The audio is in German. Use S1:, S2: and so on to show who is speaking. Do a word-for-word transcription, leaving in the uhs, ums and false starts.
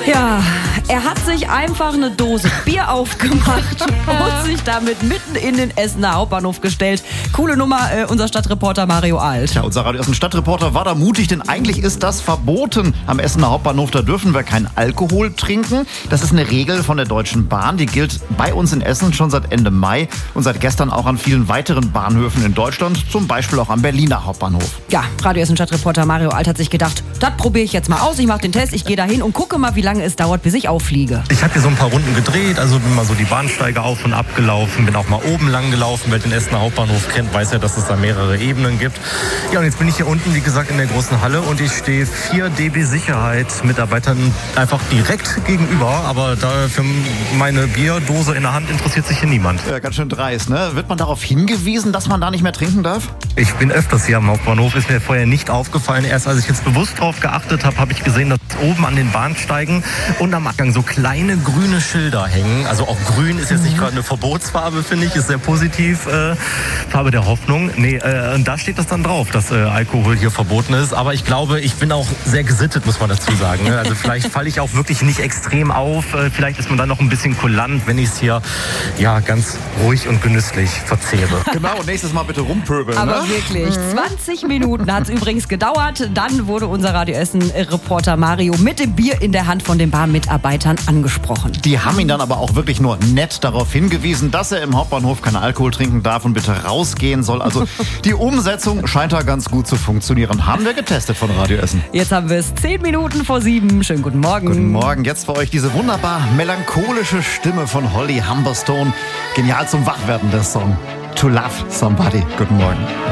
S1: Ja, er hat sich einfach eine Dose Bier aufgemacht und sich damit mitten in den Essener Hauptbahnhof gestellt. Coole Nummer, äh, unser Stadtreporter Mario Alt.
S2: Ja, unser Radio Essen Stadtreporter war da mutig, denn eigentlich ist das verboten. Am Essener Hauptbahnhof, da dürfen wir keinen Alkohol trinken. Das ist eine Regel von der Deutschen Bahn, die gilt bei uns in Essen schon seit Ende Mai und seit gestern auch an vielen weiteren Bahnhöfen in Deutschland, zum Beispiel auch am Berliner Hauptbahnhof.
S1: Ja, Radio Essen Stadtreporter Mario Alt hat sich gedacht, das probiere ich jetzt mal aus, ich mache den Test, ich gehe da hin und gucke mal, wie lange es dauert, bis ich auffliege.
S3: Ich habe hier so ein paar Runden gedreht, also bin mal so die Bahnsteige auf und ab gelaufen, bin auch mal oben lang gelaufen. Wer den Essener Hauptbahnhof kennt, weiß ja, dass es da mehrere Ebenen gibt. Ja, und jetzt bin ich hier unten, wie gesagt, in der großen Halle und ich stehe vier D B Sicherheit-Mitarbeitern einfach direkt gegenüber, aber da für meine Bierdose in der Hand interessiert sich hier niemand.
S2: Ja, ganz schön dreist, ne? Wird man darauf hingewiesen, dass man da nicht mehr trinken darf?
S3: Ich bin öfters hier am Hauptbahnhof, ist mir vorher nicht aufgefallen. Erst als ich jetzt bewusst drauf geachtet habe, habe ich gesehen, dass oben an den Bahnsteigen und am Abgang so kleine grüne Schilder hängen. Also auch grün ist jetzt nicht gerade eine Verbotsfarbe, finde ich, ist sehr positiv. Äh, Farbe der Hoffnung. Nee, äh, und da steht das dann drauf, dass äh, Alkohol hier verboten ist. Aber ich glaube, ich bin auch sehr gesittet, muss man dazu sagen. Ne? Also vielleicht falle ich auch wirklich nicht extrem auf. Äh, vielleicht ist man dann noch ein bisschen kulant, wenn ich es hier ja, ganz ruhig und genüsslich verzehre.
S2: Genau, nächstes Mal bitte rumpöbeln.
S1: Aber
S2: ne?
S1: wirklich, zwanzig Minuten hat es übrigens gedauert. Dann wurde unser Radio Essen-Reporter Mario mit dem Bier in der Hand von den Bahnmitarbeitern angesprochen.
S2: Die haben ihn dann aber auch wirklich nur nett darauf hingewiesen, dass er im Hauptbahnhof keinen Alkohol trinken darf und bitte rausgehen soll. Also die Umsetzung scheint da ganz gut zu funktionieren. Haben wir getestet von Radio Essen.
S1: Jetzt haben wir es zehn Minuten vor sieben. Schönen guten Morgen.
S2: Guten Morgen. Jetzt für euch diese wunderbar melancholische Stimme von Holly Humberstone. Genial zum Wachwerden der Song. To Love Somebody. Guten Morgen.